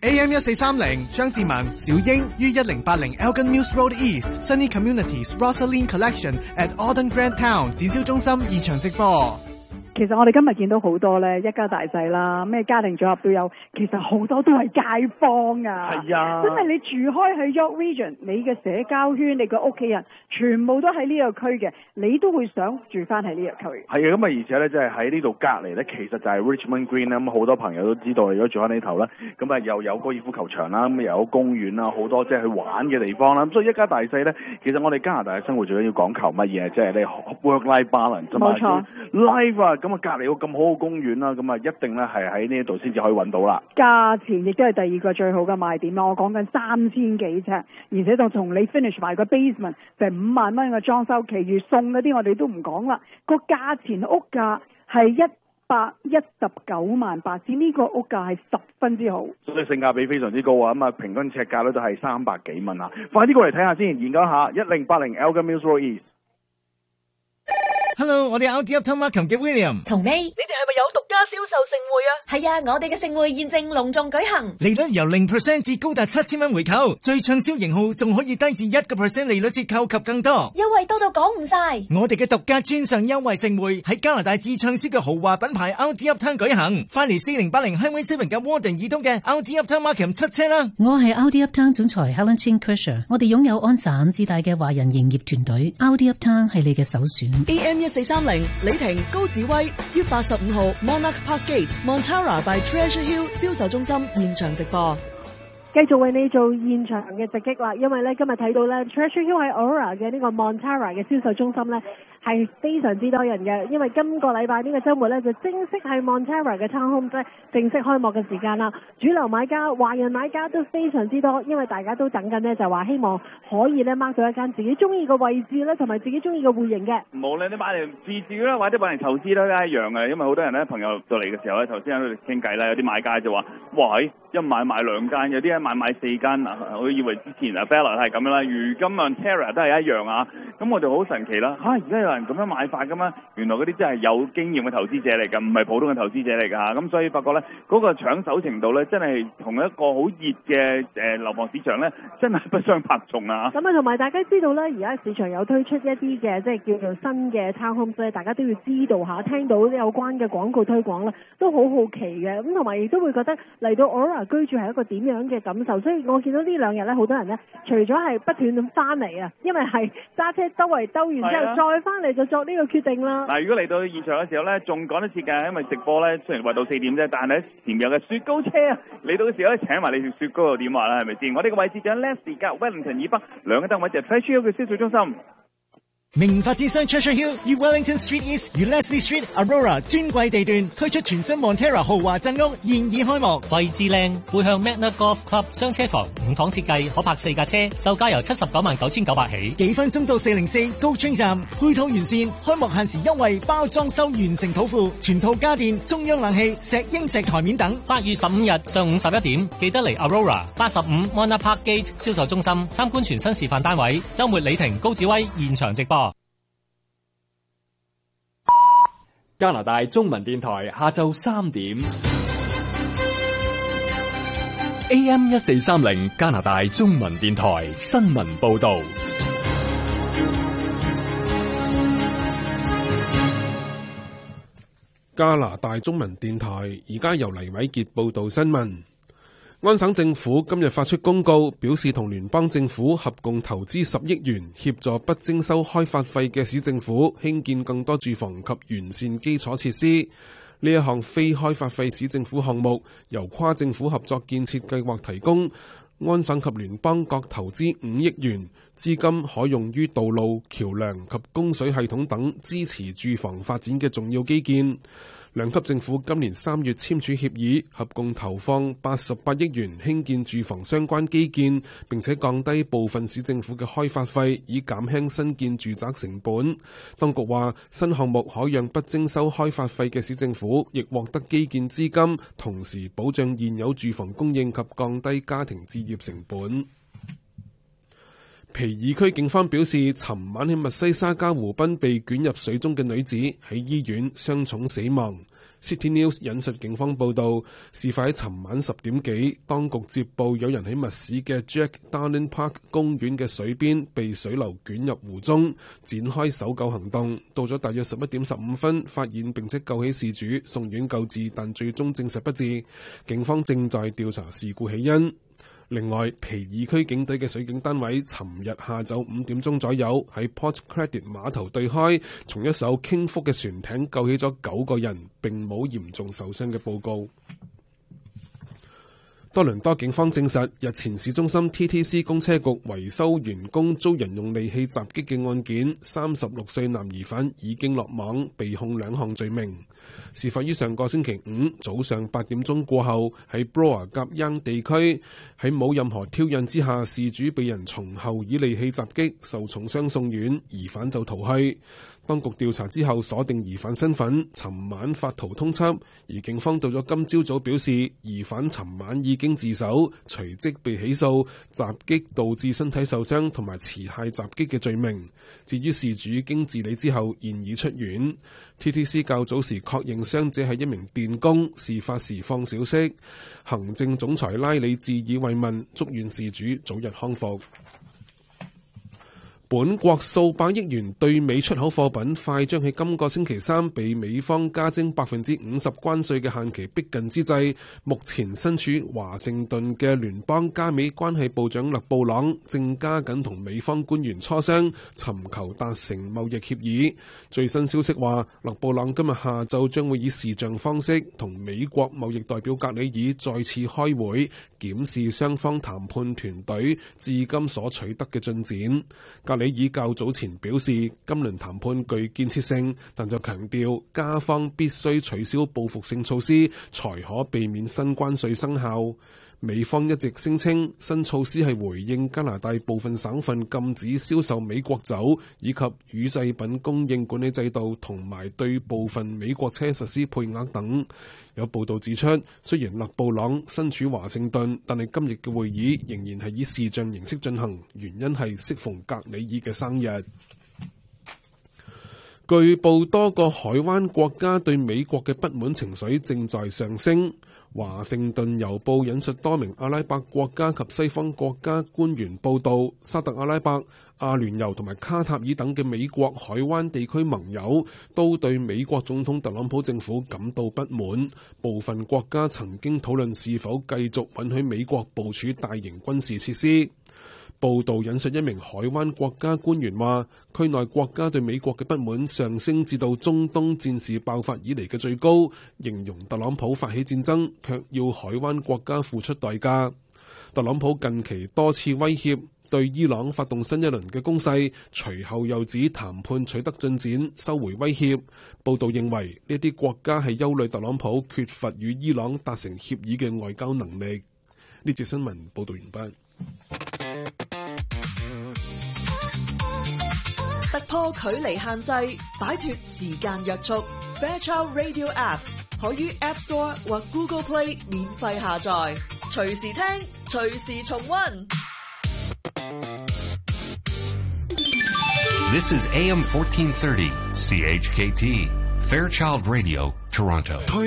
AM 1430張志文、小英於1080 Elgin Mills Road East Sunny Communities Rosaline Collection at Auden Grand Town 展銷中心現場直播。 其實我哋今日見到好多咧，一家大細啦，咩家庭組合都有，其實好多都係街坊啊。 係啊， 真係你住開喺 York Region，你嘅社交圈、你嘅屋企人，全部都喺呢個區嘅，你都會想住翻喺呢個區。 係啊，咁啊，而且咧，即係喺呢度隔離咧，其實就係 Richmond Green 啦。咁好多朋友都知道，如果住喺呢頭啦，咁啊又有高爾夫球場啦，咁又有公園啦，好多即係去玩嘅地方啦。咁所以一家大細咧，其實我哋加拿大嘅生活最緊要講求乜嘢？即係你 work-life balance 啫嘛。 冇錯 ，life 啊，咁啊隔離有咁好嘅公園啦，咁啊一定咧係喺呢度先至可以揾到啦。 價錢亦都係第二個最好嘅賣點啦。我講緊3000幾尺，而且就同你 finish 埋個 basement 就係5萬蚊嘅裝修，其餘送嗰啲我哋都唔講啦。個價錢屋價係119萬8千，呢個屋價係10分之好， 所以性價比非常之高啊！咁啊，平均尺價咧都係300幾蚊啊！快啲過嚟睇下先，研究下1080 Elgin Mills Road East。 Hello， 我哋 RD Uptown Markham 嘅 William 同 May， 你哋係咪有獨家銷售盛會啊？ 係啊，我哋嘅盛會現正隆重舉行， 利率由0% 至高達7000蚊回購，最暢銷型號仲可以低至1% 利率折扣及更多優惠多到講唔晒。 我哋嘅獨家專上優惠盛會喺加拿大至暢銷嘅豪華品牌 RD Uptown 舉行，翻嚟4080 Highway 7嘅 Warden 以東嘅 RD Uptown Markham 出車啦！ 我係 RD Uptown 總裁 Helen Chin Kershaw， 我哋擁有安省至大嘅華人營業團隊 ，RD Uptown 係你嘅首選。 AM 1430李婷高子威於85號 Monarch Park Gate Montara by Treasure Hill 銷售中心現場直播。 繼續為你做現場嘅直擊啦，因為咧今日睇到咧 Treasure Hill 喺 Aurora 嘅呢個 Montara 嘅銷售中心咧係非常之多人嘅，因為今個禮拜呢個週末咧就正式係 Montara 嘅 Townhome 即係正式開幕嘅時間啦。主流買家、華人買家都非常之多，因為大家都等緊呢，就話希望可以咧 mark 到一間自己中意嘅位置咧，同埋自己中意嘅戶型嘅。 無論你買嚟自住啦，或者買嚟投資啦，都一樣嘅。因為好多人咧，朋友到嚟嘅時候咧，頭先喺度傾偈啦，有啲買家就話：哇，一買2間，有啲一買4間啊！我以為之前啊 Bella 係咁樣啦，如今啊 Terra 都係一樣啊！咁我就好神奇啦嚇！而家有人咁樣買法噶嘛？原來嗰啲真係有經驗嘅投資者嚟㗎，唔係普通嘅投資者嚟㗎嚇！咁所以發覺咧，嗰個搶手程度咧，真係同一個好熱嘅樓房市場咧，真係不相伯仲啊！ 咁啊，同埋大家知道咧，而家市場有推出一啲嘅即係叫做新嘅 townhome，所以大家都要知道下，聽到有關嘅廣告推廣咧，都好好奇嘅。咁同埋亦都會覺得嚟到 Aurora 居住係一個點樣嘅感受，所以我見到呢2日咧，好多人咧，除咗係不斷咁翻嚟啊，因為係揸車周圍兜完之後再翻嚟就作呢個決定啦。 嗱，如果嚟到現場嘅時候咧，仲趕得切㗎，因為直播咧雖然話到4點啫，但係前面有嘅雪糕車啊，嚟到嘅時候咧請埋你條雪糕又點話啦，係咪先？我哋嘅位置就喺 Leslie 隔 Wellington 以北2個單位就係 Treasure Hill 嘅銷售中心。 名發展商 Treasure Hill 於 Wellington Street East 與 Leslie Street Aurora 尊貴地段推出全新 Montara 豪華鎮屋，現已開幕。 位置靚，背向 Magna Golf Club 雙車房，5房設計，可泊4架車，售價由799900起。 幾分鐘到404高專站，配套完善，開幕限時優惠，包裝修完成土庫，全套家電、中央冷氣、石英石台面等。 8月15日上午11點，記得嚟 Aurora 85 Monarch Park Gate 銷售中心參觀全新示範單位。週末李婷、高子威現場直播。 加拿大中文電台下晝3點 AM 1430加拿大中文電台新聞報道。 加拿大中文電台而家由黎偉傑報道新聞。安省政府今日發出公告，表示同聯邦政府合共投資10億元，協助不徵收開發費嘅市政府興建更多住房及完善基礎設施。呢一項非開發費市政府項目由跨政府合作建設計劃提供，安省及聯邦各投資5億元，資金可用於道路、橋樑及供水系統等支持住房發展嘅重要基建。兩級政府今年3月簽署協議，合共投放88億元興建住房相關基建，並且降低部分市政府嘅開發費，以減輕新建住宅成本。當局話，新項目可讓不徵收開發費嘅市政府亦獲得基建資金，同時保障現有住房供應及降低家庭置業成本。皮爾區警方表示，尋晚喺密西沙加湖濱被捲入水中嘅女子喺醫院傷重死亡。 City News 引述警方報道，事發喺尋晚10點幾，當局接報有人喺密市嘅 Jack Darling Park 公園嘅水邊被水流捲入湖中，展開搜救行動。到咗大約11點15分，發現並且救起事主，送院救治，但最終證實不治。警方正在調查事故起因。另外，皮爾區警隊嘅水警單位尋日下晝5點鐘左右喺 Port Credit 碼頭對開，從一艘傾覆嘅船艇救起咗9個人，並冇嚴重受傷嘅報告。多倫多警方證實，日前市中心 TTC 公車局維修員工遭人用利器襲擊嘅案件，36歲男疑犯已經落網，被控2項罪名。事發於上個星期5早上8點鐘過後，喺 Bloor 夾央地區，喺冇任何挑釁之下，事主被人從後以利器襲擊，受重傷送院，疑犯就逃去。當局調查之後鎖定疑犯身份，尋晚發圖通緝，而警方到咗今朝早表示，疑犯尋晚已經自首，隨即被起訴襲擊導致身體受傷同埋持械襲擊嘅罪名。至於事主經治理之後現已出院。TTC 較早時確認傷者係一名電工，事發時放小息。行政總裁拉里致以慰問，祝願事主早日康復。本國數百億元對美出口貨品快將喺今個星期3被美方加徵50%關稅嘅限期逼近之際，目前身處華盛頓嘅聯邦加美關係部長勒布朗正加緊同美方官員磋商，尋求達成貿易協議。最新消息話，勒布朗今日下晝將會以視像方式同美國貿易代表格里爾再次開會，檢視雙方談判團隊至今所取得嘅進展。格里爾較早前表示，今輪談判具建設性，但就強調加方必須取消報復性措施，才可避免新關稅生效。美方一直聲稱新措施係回應加拿大部分省份禁止銷售美國酒以及乳製品供應管理制度，同埋對部分美國車實施配額等。有報道指出，雖然勒布朗身處華盛頓，但係今日嘅會議仍然係以視像形式進行，原因係適逢格里爾嘅生日。據報多個海灣國家對美國嘅不滿情緒正在上升。華盛頓郵報引述多名阿拉伯國家及西方國家官員報道，沙特阿拉伯、阿聯酋同埋卡塔爾等嘅美國海灣地區盟友都對美國總統特朗普政府感到不滿。部分國家曾經討論是否繼續允許美國部署大型軍事設施。報道引述一名海灣國家官員話，區內國家對美國嘅不滿上升至到中東戰事爆發以嚟嘅最高，形容特朗普發起戰爭，卻要海灣國家付出代價。特朗普近期多次威脅對伊朗發動新一輪嘅攻勢，隨後又指談判取得進展，收回威脅。報道認為呢啲國家係憂慮特朗普缺乏與伊朗達成協議嘅外交能力。呢節新聞報道完畢。 突破距離限制，擺脫時間約束。Fairchild Radio App 可於 App Store 或 Google Play 免費下載，隨時聽，隨時重溫。 This is AM 1430 CHKT Fairchild Radio Toronto。